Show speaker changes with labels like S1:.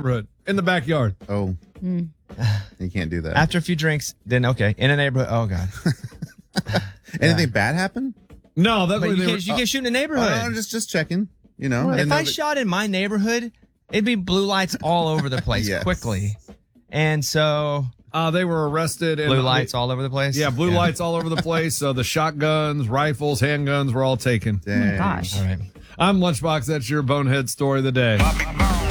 S1: neighborhood, in the backyard.
S2: Oh, you can't do that.
S3: After a few drinks, then okay. In a neighborhood. Oh, God.
S2: Anything bad happen?
S1: No, that's
S3: But
S1: what
S3: you
S1: they
S3: can't, you can't shoot in a neighborhood.
S2: Just checking. You know,
S3: If I shot in my neighborhood, it'd be blue lights all over the place
S2: Yes.
S3: quickly. And so
S1: they were arrested. And
S3: blue lights all over the place?
S1: Yeah, blue lights all over the place. The shotguns, rifles, handguns were all taken.
S2: Dang.
S4: Oh my gosh.
S3: All right.
S1: I'm Lunchbox. That's your bonehead story of the day.